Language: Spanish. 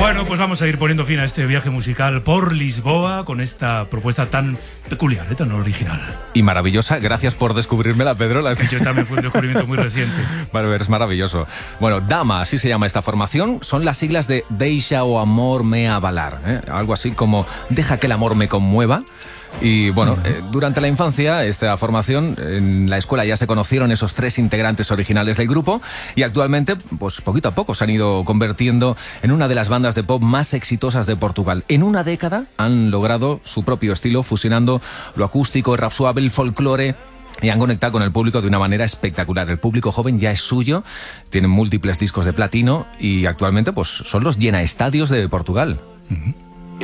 Bueno, pues vamos a ir poniendo fin a este viaje musical por Lisboa con esta propuesta tan peculiar, tan original. Y maravillosa. Gracias por descubrírmela, Pedro. Yo también fue un descubrimiento muy reciente. Bueno, es maravilloso. Bueno, Dama, así se llama esta formación. Son las siglas de Deixa o amor me avalar. Algo así como deja que el amor me conmueva. Y bueno, durante la infancia, esta formación, en la escuela ya se conocieron esos 3 integrantes originales del grupo y actualmente, pues poquito a poco se han ido convirtiendo en una de las bandas de pop más exitosas de Portugal. En una década han logrado su propio estilo, fusionando lo acústico, el rap suave, el folclore, y han conectado con el público de una manera espectacular. El público joven ya es suyo, tienen múltiples discos de platino y actualmente pues son los llenaestadios de Portugal.